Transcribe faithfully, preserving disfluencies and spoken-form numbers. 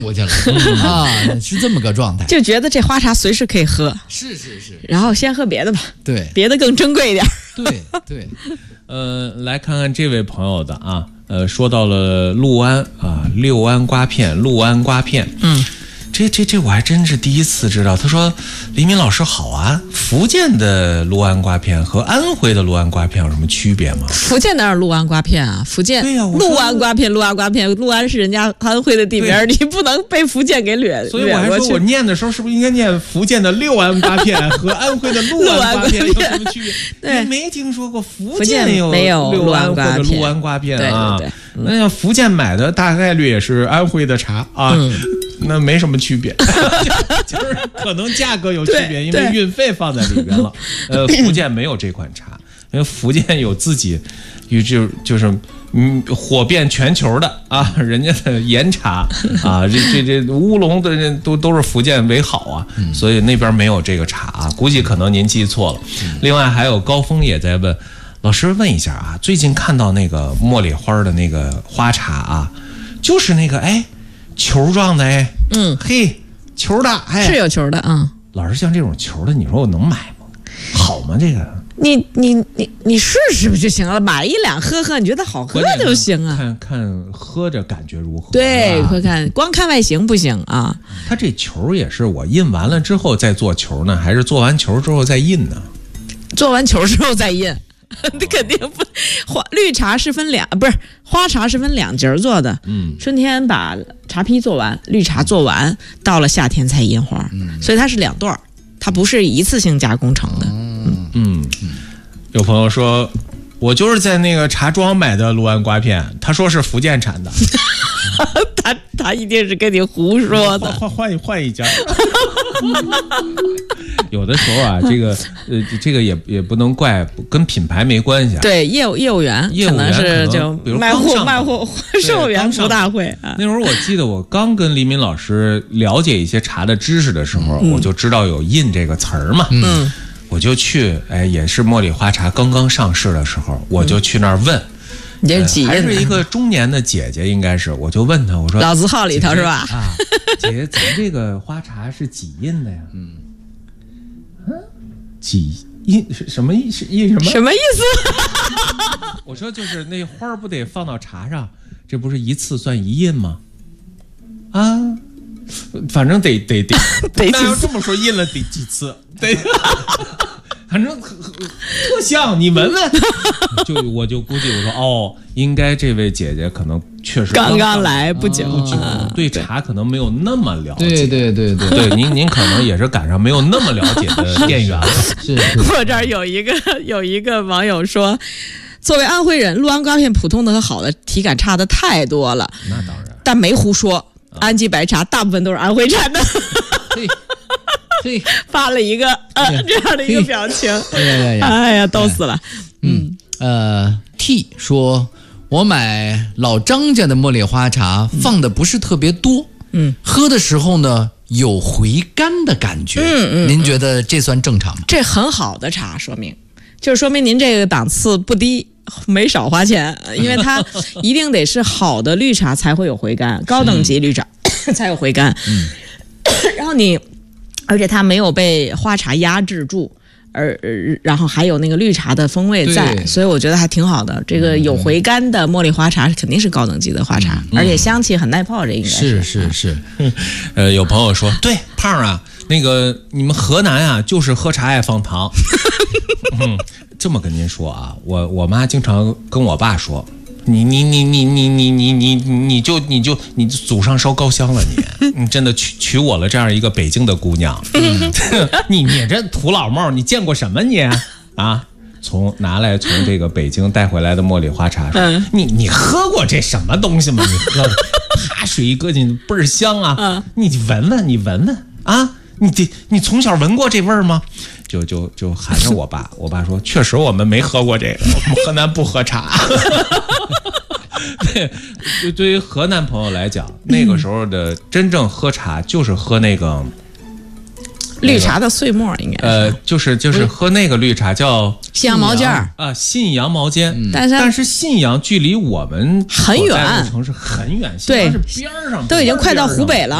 过去了啊，是这么个状态， 就觉得这花茶随时可以喝， 是是是， 然后先喝别的吧， 对， 别的更珍贵一点。 对对， 呃，来看看这位朋友的啊，呃，说到了六安啊，六安瓜片，六安瓜片， 嗯。 这这这我还真是第一次知道。他说：“黎明老师好啊，福建的六安瓜片和安徽的六安瓜片有什么区别吗？” 福建哪有六安瓜片啊？福建对呀， 六安瓜片，六安瓜片，六安是人家安徽的地名，你不能被福建给掠。 所以我还说我念的时候是不是应该念福建的六安瓜片和安徽的六安瓜片有什么区别？对，没听说过福建有没有六安瓜片，六安瓜片啊。 对对对， 那像福建买的大概率也是安徽的茶啊。嗯，那没什么区别，就是可能价格有区别，因为运费放在里边了。呃，福建没有这款茶，因为福建有自己，与就就是嗯火遍全球的啊，人家的岩茶啊，这这这乌龙的都都是福建为好啊，所以那边没有这个茶啊，估计可能您记错了。另外还有高峰也在问老师，问一下啊，最近看到那个茉莉花的那个花茶啊，就是那个哎。球状的哎， 嗯， 嘿，球的哎， 是有球的啊、嗯。 老师，像这种球的，你说我能买吗？好吗？这个， 你你你你试试不就行了？买一两喝喝，你觉得好喝就行啊。 看看喝着感觉如何？ 对，快看，光看外形不行啊。 它这球也是我印完了之后再做球呢，还是做完球之后再印呢？ 做完球之后再印。那肯定不，花绿茶是分两，不是花茶是分两节做的。嗯，春天把茶坯做完，绿茶做完，到了夏天才印花，嗯、所以它是两段，它不是一次性加工成的。 嗯嗯，有朋友说，我就是在那个茶庄买的六安瓜片，他说是福建产的， 他他一定是跟你胡说的， 换换换一家。有的时候啊，这个呃，这个也也不能怪，跟品牌没关系啊。 对，业务业务员可能是就卖货卖货售货员不大会啊。 那会儿我记得我刚跟黎明老师了解一些茶的知识的时候，嗯、我就知道有印这个词儿嘛。嗯，我就去，哎，也是茉莉花茶刚刚上市的时候，我就去那儿问。 你这是几印、呃？ 还是一个中年的姐姐，应该是，我就问她，我说老字号里头是吧？ 啊，姐姐，咱这个花茶是几印的呀？嗯。几印什么意？是印什么？ 什么意思？ 我说就是那花不得放到茶上，这不是一次算一印吗？啊，反正得得得得。那要这么说，印了得几次？得，反正特像你闻闻。就我就估计我说哦，应该这位姐姐可能确实刚刚来不久， 不久，对茶可能没有那么了解。 对对对对对，您您可能也是赶上没有那么了解的店员了。 是， 我这儿有一个有一个网友说，作为安徽人，六安瓜片普通的和好的体感差的太多了。 那当然， 但没胡说，安吉白茶大部分都是安徽产的。发了一个呃这样的一个表情，哎呀，逗死了。 嗯呃 ，T 说，我买老张家的茉莉花茶，放的不是特别多，嗯，喝的时候呢有回甘的感觉，嗯嗯，您觉得这算正常吗？ 这很好的茶，说明就是说明您这个档次不低，没少花钱，因为它一定得是好的绿茶才会有回甘，高等级绿茶才有回甘，嗯，然后你。而且它没有被花茶压制住，而然后还有那个绿茶的风味在，所以我觉得还挺好的。这个有回甘的茉莉花茶肯定是高等级的花茶，嗯、而且香气很耐泡，这应该是是是。 呃，有朋友说，对，胖啊，那个你们河南啊，就是喝茶爱放糖。嗯，这么跟您说啊，我我妈经常跟我爸说。你你你你你你你你你就你就你祖上烧高香了你，你真的娶娶我了这样一个北京的姑娘，你你这土老帽你见过什么你啊？从拿来从这个北京带回来的茉莉花茶，嗯、你你喝过这什么东西吗？你喝，啪水一搁进倍儿香啊！嗯、你闻闻你闻闻啊！你这你从小闻过这味儿吗？就就就喊着我爸，我爸说确实我们没喝过这个，我们河南不喝茶。对，对，对于河南朋友来讲，那个时候的真正喝茶就是喝那个绿茶的碎末应该是。 呃，就是就是喝那个绿茶叫信阳毛尖儿啊，信阳毛尖。 嗯、但是但是信阳距离我们很远， 城市很远， 对， 是边上， 都已经快到湖北了。